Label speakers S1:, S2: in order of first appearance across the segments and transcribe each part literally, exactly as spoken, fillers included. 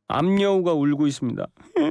S1: 암여우가 울고 있습니다.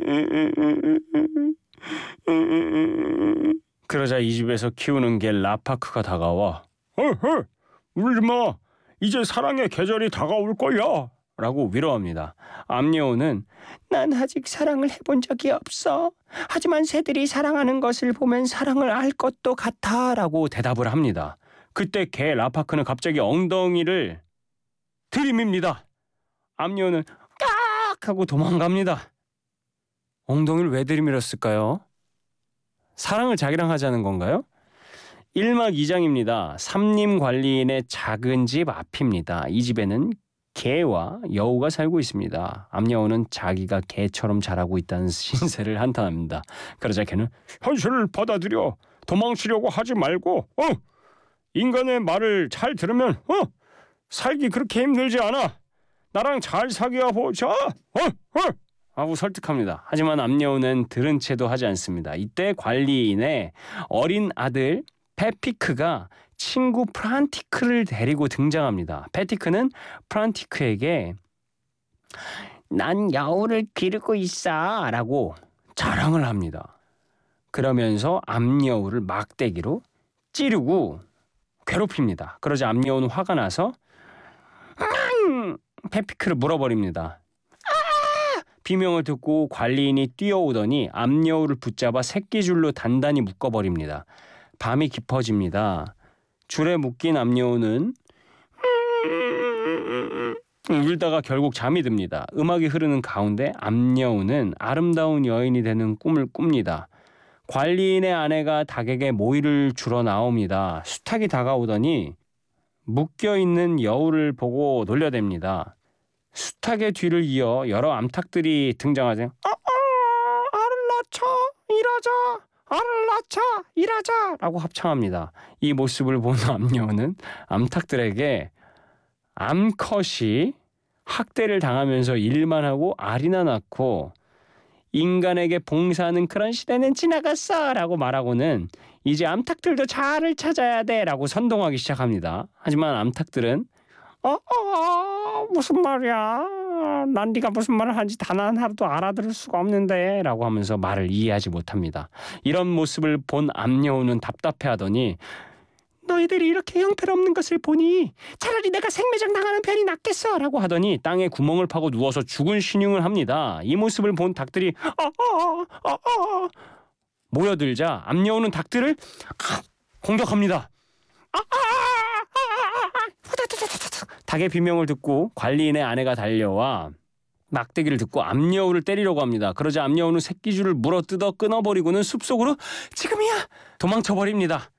S1: 그러자 이 집에서 키우는 개 라파크가 다가와 "허허, 울지마. 이제 사랑의 계절이 다가올 거야 라고 위로합니다. 암여우는 "난 아직 사랑을 해본 적이 없어. 하지만 새들이 사랑하는 것을 보면 사랑을 알 것도 같아 라고 대답을 합니다. 그때 개 라파크는 갑자기 엉덩이를 들이밉니다. 암여우는 깍 하고 도망갑니다. 엉덩이를 왜 들이밀었을까요? 사랑을 자기랑 하자는 건가요? 일막 이장입니다. 삼림관리인의 작은 집 앞입니다. 이 집에는 개와 여우가 살고 있습니다. 암여우는 자기가 개처럼 자라고 있다는 신세를 한탄합니다. 그러자 개는 "현실을 받아들여. 도망치려고 하지 말고 어 인간의 말을 잘 들으면 어 살기 그렇게 힘들지 않아. 나랑 잘 사귀어 보자. 어 어." 하고 설득합니다. 하지만 암여우는 들은 채도 하지 않습니다. 이때 관리인의 어린 아들 페피크가 친구 프란티크를 데리고 등장합니다. 페티크는 프란티크에게 "난 여우를 기르고 있어 라고 자랑을 합니다. 그러면서 암여우를 막대기로 찌르고 괴롭힙니다. 그러자 암여우는 화가 나서 음! 페피크를 물어버립니다. 비명을 듣고 관리인이 뛰어오더니 암여우를 붙잡아 새끼줄로 단단히 묶어버립니다. 밤이 깊어집니다. 줄에 묶인 암여우는 울다가 결국 잠이 듭니다. 음악이 흐르는 가운데 암여우는 아름다운 여인이 되는 꿈을 꿉니다. 관리인의 아내가 닭에게 모이를 주러 나옵니다. 수탉이 다가오더니 묶여있는 여우를 보고 놀려댑니다. 수탉의 뒤를 이어 여러 암탉들이 등장하죠. 아, 아, 알을 낳자, 일하자, 알을 낳자, 일하자 라고 합창합니다. 이 모습을 본 암여우는 암탉들에게 암컷이 학대를 당하면서 일만 하고 알이나 낳고 인간에게 봉사하는 그런 시대는 지나갔어 라고 말하고는 이제 암탉들도 자아를 찾아야 돼 라고 선동하기 시작합니다. 하지만 암탉들은 어, 어, 무슨 말이야. 난 네가 무슨 말을 하는지 단 하나도 알아들을 수가 없는데 라고 하면서 말을 이해하지 못합니다. 이런 모습을 본 암여우는 답답해하더니 너희들이 이렇게 형편없는 것을 보니 차라리 내가 생매장 당하는 편이 낫겠어 라고 하더니 땅에 구멍을 파고 누워서 죽은 신용을 합니다. 이 모습을 본 닭들이 아, 아, 아, 아, 모여들자 암여우는 닭들을 공격합니다. 아, 아, 닭의 비명을 듣고 관리인의 아내가 달려와 막대기를 듣고 암여우를 때리려고 합니다. 그러자 암여우는 새끼줄을 물어뜯어 끊어버리고는 숲속으로 지금이야 도망쳐버립니다.